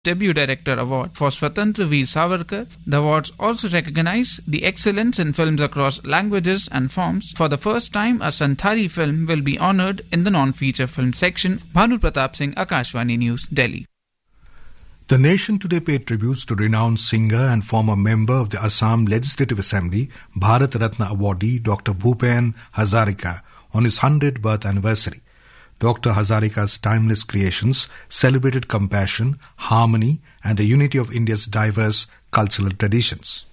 Debut Director Award for Swatantra Veer Savarkar. The awards also recognize the excellence in films across languages and forms. For the first time, a Santhali film will be honoured in the non-feature film section. Bhanu Pratap Singh, Akashvani News, Delhi. The nation today paid tributes to renowned singer and former member of the Assam Legislative Assembly, Bharat Ratna awardee Dr. Bhupen Hazarika on his 100th birth anniversary. Dr. Hazarika's timeless creations celebrated compassion, harmony and the unity of India's diverse cultural traditions.